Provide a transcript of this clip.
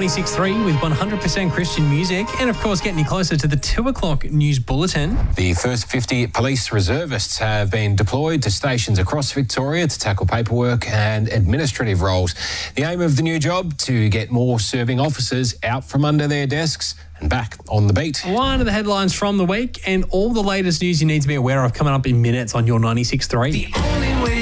96.3 with 100% Christian music and, of course, getting you closer to the 2 o'clock news bulletin. The first 50 police reservists have been deployed to stations across Victoria to tackle paperwork and administrative roles. The aim of the new job, to get more serving officers out from under their desks and back on the beat. One of the headlines from the week and all the latest news you need to be aware of coming up in minutes on your 96.3.